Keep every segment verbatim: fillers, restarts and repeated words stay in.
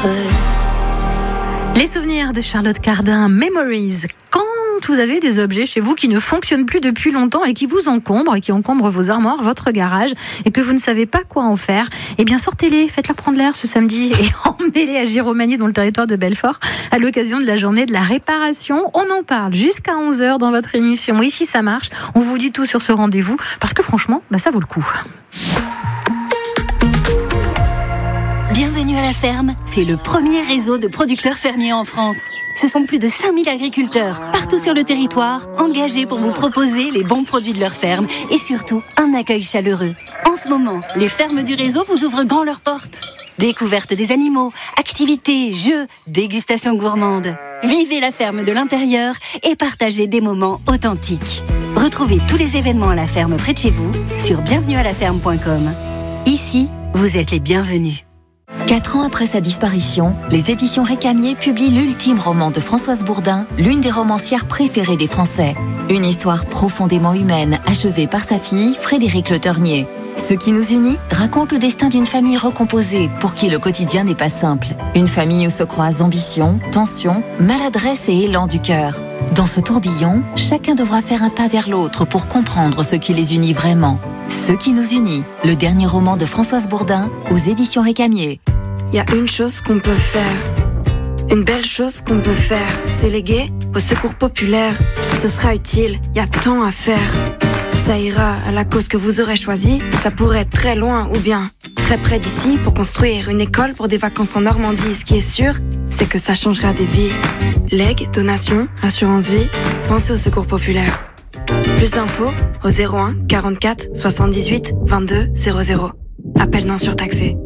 Les souvenirs de Charlotte Cardin, Memories. Quand vous avez des objets chez vous qui ne fonctionnent plus depuis longtemps et qui vous encombrent, et qui encombrent vos armoires, votre garage, et que vous ne savez pas quoi en faire, eh bien sortez-les, faites-leur prendre l'air ce samedi et emmenez-les à Giromagny dans le territoire de Belfort à l'occasion de la journée de la réparation. On en parle jusqu'à onze heures dans votre émission. Ici ça marche, on vous dit tout sur ce rendez-vous parce que franchement, bah, ça vaut le coup. Bienvenue à la ferme, c'est le premier réseau de producteurs fermiers en France. Ce sont plus de cinq mille agriculteurs, partout sur le territoire, engagés pour vous proposer les bons produits de leur ferme et surtout un accueil chaleureux. En ce moment, les fermes du réseau vous ouvrent grand leurs portes. Découverte des animaux, activités, jeux, dégustations gourmandes. Vivez la ferme de l'intérieur et partagez des moments authentiques. Retrouvez tous les événements à la ferme près de chez vous sur bienvenue à la ferme point com. Ici, vous êtes les bienvenus. Quatre ans après sa disparition, les éditions Récamier publient l'ultime roman de Françoise Bourdin, l'une des romancières préférées des Français. Une histoire profondément humaine, achevée par sa fille, Frédérique Le Ternier. Ce qui nous unit raconte le destin d'une famille recomposée, pour qui le quotidien n'est pas simple. Une famille où se croisent ambition, tension, maladresse et élan du cœur. Dans ce tourbillon, chacun devra faire un pas vers l'autre pour comprendre ce qui les unit vraiment. Ce qui nous unit, le dernier roman de Françoise Bourdin, aux éditions Récamier. Il y a une chose qu'on peut faire, une belle chose qu'on peut faire, c'est léguer au secours populaire. Ce sera utile, il y a tant à faire. Ça ira à la cause que vous aurez choisie, ça pourrait être très loin ou bien très près d'ici pour construire une école pour des vacances en Normandie. Ce qui est sûr, c'est que ça changera des vies. Legs, donations, assurance vie, pensez au secours populaire. Plus d'infos au zéro un quarante-quatre soixante-dix-huit vingt-deux zéro zéro. Appel non surtaxé.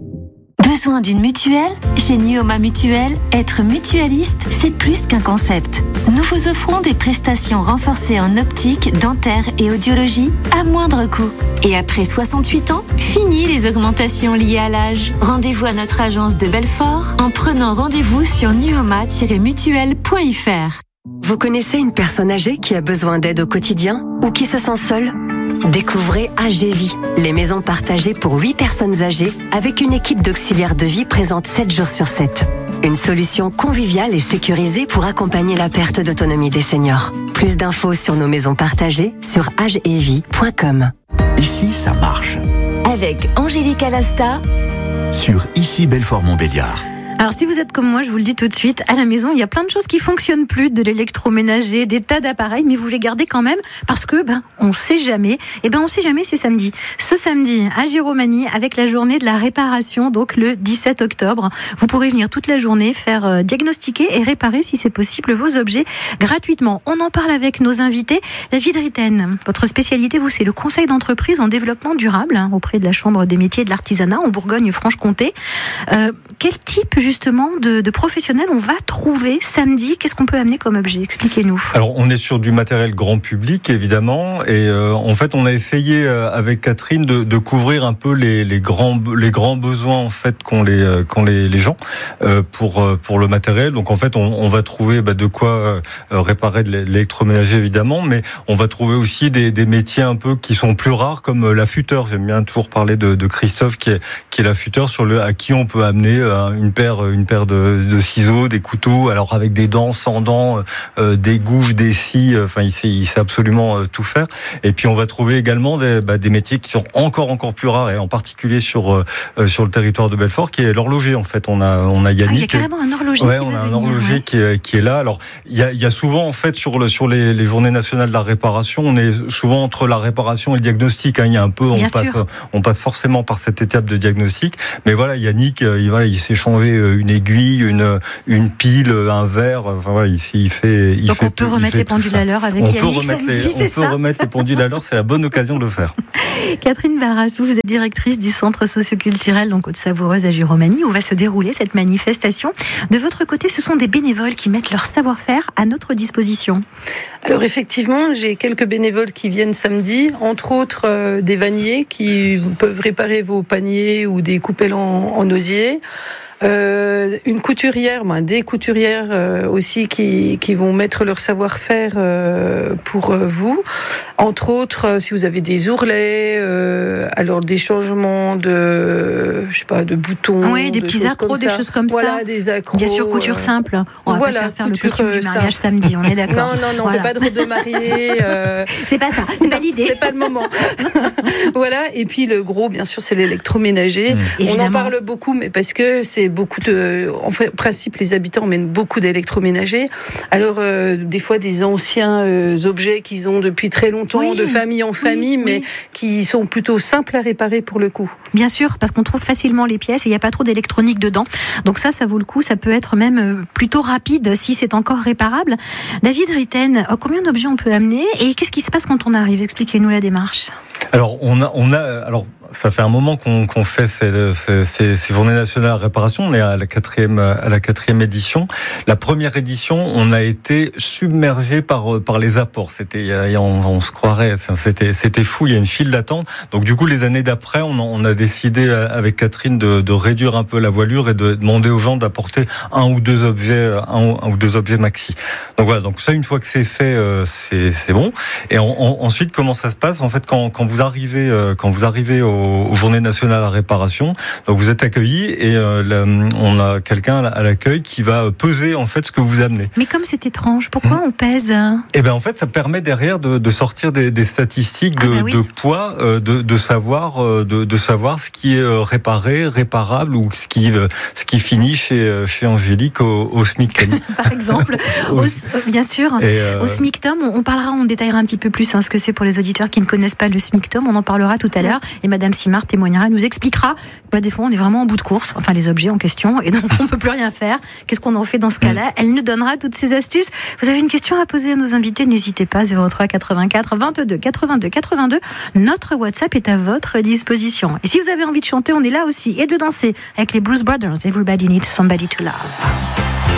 Besoin d'une mutuelle ? Chez Nuoma Mutuelle, être mutualiste, c'est plus qu'un concept. Nous vous offrons des prestations renforcées en optique, dentaire et audiologie à moindre coût. Et après soixante-huit ans, fini les augmentations liées à l'âge. Rendez-vous à notre agence de Belfort en prenant rendez-vous sur nuoma tiret mutuelle point f r. Vous connaissez une personne âgée qui a besoin d'aide au quotidien ou qui se sent seule ? Découvrez A G Vie, les maisons partagées pour huit personnes âgées avec une équipe d'auxiliaires de vie présente sept jours sur sept. Une solution conviviale et sécurisée pour accompagner la perte d'autonomie des seniors. Plus d'infos sur nos maisons partagées sur agevie point com. Ici, ça marche. Avec Angélique Alasta Sur Ici Belfort-Montbéliard. Alors si vous êtes comme moi, je vous le dis tout de suite, à la maison, il y a plein de choses qui fonctionnent plus, de l'électroménager, des tas d'appareils, mais vous les gardez quand même parce que ben on sait jamais. Et ben on sait jamais, c'est samedi. Ce samedi à Giromagny avec la journée de la réparation, donc le dix-sept octobre, vous pourrez venir toute la journée faire euh, diagnostiquer et réparer si c'est possible vos objets gratuitement. On en parle avec nos invités. David Ritten, votre spécialité, vous, c'est le conseil d'entreprise en développement durable hein, auprès de la Chambre des métiers et de l'artisanat en Bourgogne-Franche-Comté. Euh, quel type justement de, de professionnels on va trouver samedi? Qu'est-ce qu'on peut amener comme objet? Expliquez-nous. Alors on est sur du matériel grand public évidemment et euh, en fait on a essayé euh, avec Catherine de, de couvrir un peu les, les grands les grands besoins en fait qu'ont les euh, qu'ont les, les gens euh, pour euh, pour le matériel. Donc en fait on, on va trouver bah, de quoi euh, réparer de l'électroménager évidemment, mais on va trouver aussi des, des métiers un peu qui sont plus rares comme l'affûteur. J'aime bien toujours parler de, de Christophe qui est qui est l'affûteur sur le à qui on peut amener euh, une paire une paire de, de ciseaux, des couteaux, alors avec des dents, sans dents, euh, des gouges, des scies, enfin il sait, il sait absolument euh, tout faire. Et puis on va trouver également des, bah, des métiers qui sont encore encore plus rares et en particulier sur euh, sur le territoire de Belfort, qui est l'horloger en fait. On a on a Yannick. Ah, il y a carrément un horloger. Ouais, qui on va a un venir, horloger ouais. qui est qui est là. Alors il y a il y a souvent en fait sur le sur les, les journées nationales de la réparation, on est souvent entre la réparation et le diagnostic. Hein. Il y a un peu, on Bien passe sûr. on passe forcément par cette étape de diagnostic. Mais voilà, Yannick, il voilà, il s'est changé une aiguille, une une pile, un verre. Enfin voilà, ici il fait. Il Donc fait on peut tout, remettre les pendules à l'heure avec on Yannick peut remettre samedi, les, c'est on peut ça remettre les pendules à l'heure. C'est la bonne occasion de le faire. Catherine Barras, vous, vous êtes directrice du centre socioculturel donc Haute-Savoureuse à Giromagny où va se dérouler cette manifestation. De votre côté, ce sont des bénévoles qui mettent leur savoir-faire à notre disposition. Alors effectivement, j'ai quelques bénévoles qui viennent samedi, entre autres euh, des vanniers qui peuvent réparer vos paniers ou des coupelles en, en osier. Euh, une couturière, ben, des couturières euh, aussi qui, qui vont mettre leur savoir-faire euh, pour euh, vous. Entre autres, euh, si vous avez des ourlets, euh, alors des changements de, je sais pas, de boutons, oui, des de petits accros, des choses comme voilà, ça. Des accros. Bien sûr, couture simple. On va voilà, pas se faire le couture, costume du euh, mariage simple. samedi, on est d'accord. Non, non, non, voilà. on fait pas de robe de mariée. Euh... C'est pas ça, c'est pas l'idée. C'est pas le moment. Voilà, et puis le gros, bien sûr, c'est l'électroménager. Mmh. On Évidemment. en parle beaucoup, mais parce que c'est beaucoup de... En principe, les habitants mènent beaucoup d'électroménagers. Alors, euh, des fois, des anciens euh, objets qu'ils ont depuis très longtemps, oui. de famille en famille, oui, mais oui. qui sont plutôt simples à réparer pour le coup. Bien sûr, parce qu'on trouve facilement les pièces et il n'y a pas trop d'électronique dedans. Donc ça, ça vaut le coup. Ça peut être même plutôt rapide si c'est encore réparable. David Ritten, combien d'objets on peut amener et qu'est-ce qui se passe quand on arrive? Expliquez-nous la démarche. Alors, on a, on a, alors, ça fait un moment qu'on, qu'on fait ces, ces, ces, ces journées nationales de réparation. On est à la quatrième, à la quatrième édition. La première édition, on a été submergé par, par les apports. C'était, on, on se croirait, c'était, c'était fou. Il y a une file d'attente. Donc, du coup, les années d'après, on, on a décidé avec Catherine de, de réduire un peu la voilure et de demander aux gens d'apporter un ou deux objets, un, un ou deux objets maxi. Donc voilà. Donc ça, une fois que c'est fait, c'est, c'est bon. Et on, on, ensuite, comment ça se passe? En fait, quand, quand vous arrivez, quand vous arrivez aux, aux Journées nationales à réparation, donc vous êtes accueillis et euh, là, on a quelqu'un à l'accueil qui va peser en fait ce que vous amenez. Mais comme c'est étrange, pourquoi mmh. on pèse? Eh ben en fait, ça permet derrière de, de sortir des, des statistiques de, ah bah oui. de poids, euh, de, de savoir, euh, de, de savoir ce qui est réparé, réparable ou ce qui, euh, ce qui finit chez chez Angélique au, au SMICTOM. Par exemple, au, bien sûr, euh... au SMICTOM, on, on parlera, on détaillera un petit peu plus hein, ce que c'est pour les auditeurs qui ne connaissent pas le SMICTOM. On en parlera tout à l'heure et Madame Simard témoignera, nous expliquera. Bah, des fois, on est vraiment en bout de course, enfin les objets en question, et donc on peut plus rien faire. Qu'est-ce qu'on en fait dans ce cas-là? Elle nous donnera toutes ces astuces. Vous avez une question à poser à nos invités, n'hésitez pas. zéro trois quatre-vingt-quatre vingt-deux quatre-vingt-deux quatre-vingt-deux. Notre WhatsApp est à votre disposition. Et si vous avez envie de chanter, on est là aussi et de danser avec les Blues Brothers. Everybody needs somebody to love.